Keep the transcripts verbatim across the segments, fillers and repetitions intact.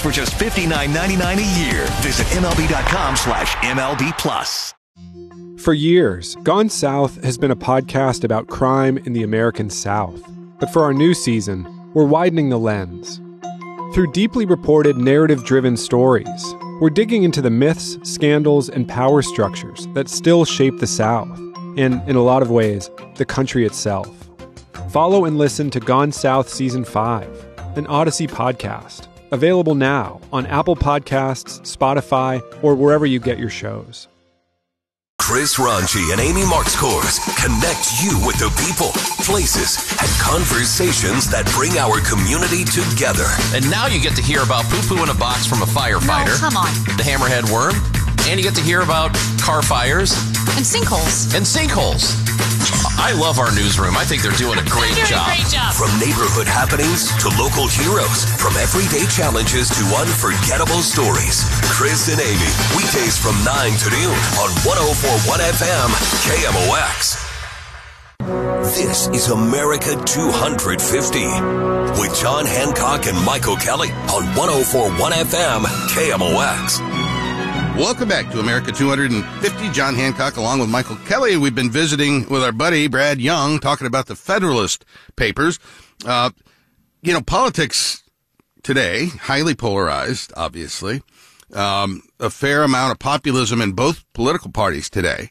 for just fifty-nine ninety-nine a year. Visit MLB.com slash MLB plus. For years, Gone South has been a podcast about crime in the American South. But for our new season, we're widening the lens. Through deeply reported, narrative-driven stories, we're digging into the myths, scandals, and power structures that still shape the South, and, in a lot of ways, the country itself. Follow and listen to Gone South Season five, an Odyssey podcast, available now on Apple Podcasts, Spotify, or wherever you get your shows. Chris Ranchi and Amy Markscours connect you with the people, places, and conversations that bring our community together. And now you get to hear about poo-poo in a box from a firefighter. No, come on. The hammerhead worm. And you get to hear about car fires. And sinkholes. And sinkholes. I love our newsroom. I think they're doing a great they're doing job. A great job. From neighborhood happenings to local heroes, from everyday challenges to unforgettable stories. Chris and Amy, weekdays from nine to noon on one oh four point one F M K M O X. This is America two fifty with John Hancock and Michael Kelly on one oh four point one F M K M O X. Welcome back to America two fifty. John Hancock along with Michael Kelly. We've been visiting with our buddy Brad Young, talking about the Federalist Papers. Uh, you know, politics today, highly polarized, obviously. Um, a fair amount of populism in both political parties today.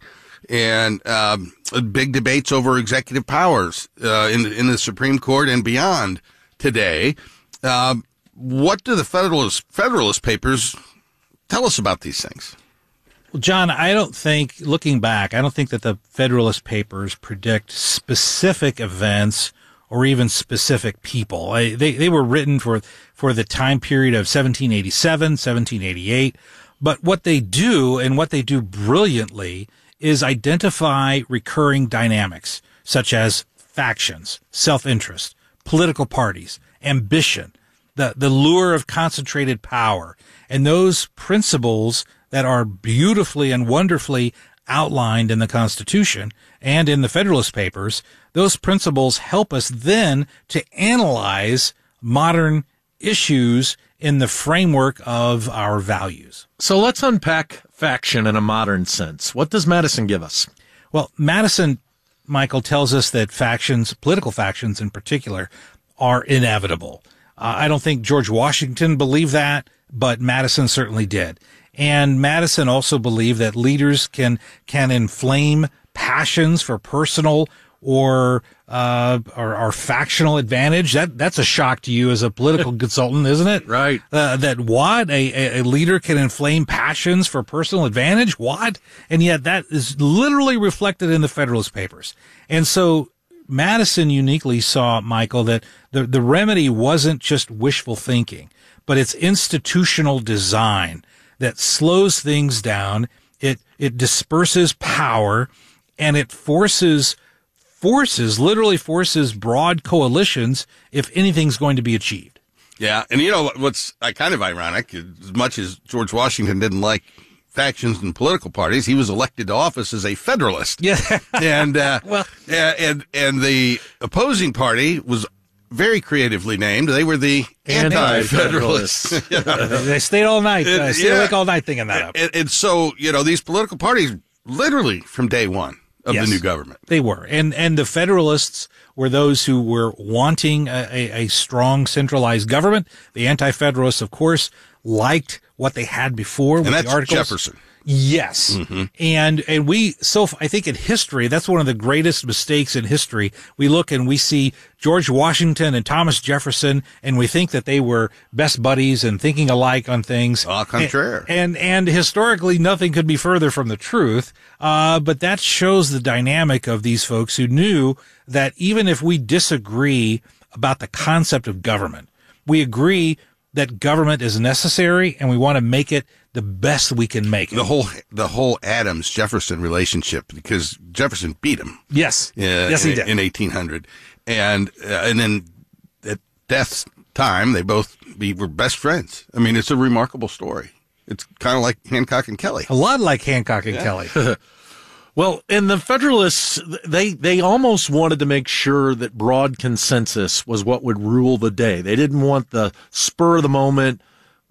And um, big debates over executive powers uh, in, in the Supreme Court and beyond today. Uh, what do the Federalist, Federalist Papers tell us about these things? Well, John, I don't think, looking back, I don't think that the Federalist Papers predict specific events or even specific people. I, they they were written for for the time period of seventeen eighty-seven, seventeen eighty-eight. But what they do, and what they do brilliantly, is identify recurring dynamics, such as factions, self-interest, political parties, ambition, the, the lure of concentrated power, and those principles that are beautifully and wonderfully outlined in the Constitution and in the Federalist Papers. Those principles help us then to analyze modern issues in the framework of our values. So let's unpack faction in a modern sense. What does Madison give us? Well, Madison, Michael, tells us that factions, political factions in particular, are inevitable. Uh, I don't think George Washington believed that, but Madison certainly did. And Madison also believed that leaders can can inflame passions for personal or uh or, or factional advantage. That that's a shock to you as a political consultant, isn't it? Right. Uh, that what a, a leader can inflame passions for personal advantage? What? And yet that is literally reflected in the Federalist Papers. And so Madison uniquely saw, Michael, that the the remedy wasn't just wishful thinking, but it's institutional design that slows things down. It it disperses power, and it forces forces literally forces broad coalitions if anything's going to be achieved. Yeah, and you know what's uh, kind of ironic, as much as George Washington didn't like factions and political parties, he was elected to office as a Federalist. Yeah, and uh, well, and and the opposing party was very creatively named. They were the Anti-Federalists. Yeah. They stayed all night. And, uh, stayed yeah. awake all night thinking that up. And, and so, you know, these political parties, literally from day one of yes, the new government, they were. And and the Federalists were those who were wanting a, a, a strong centralized government. The Anti-Federalists, of course, liked what they had before with and that's the Articles. Jefferson. Yes. Mm-hmm. And, and we, so I think in history, that's one of the greatest mistakes in history. We look and we see George Washington and Thomas Jefferson, and we think that they were best buddies and thinking alike on things. Au contraire. And, and, and historically, nothing could be further from the truth. Uh, but that shows the dynamic of these folks who knew that even if we disagree about the concept of government, we agree that government is necessary and we want to make it the best we can make it. The whole, the whole Adams-Jefferson relationship, because Jefferson beat him. Yes. Uh, yes, he in, did. In eighteen hundred. And, uh, and then at death's time, they both be, were best friends. I mean, it's a remarkable story. It's kind of like Hancock and Kelly. A lot like Hancock and yeah. Kelly. Well, and the Federalists, they, they almost wanted to make sure that broad consensus was what would rule the day. They didn't want the spur of the moment,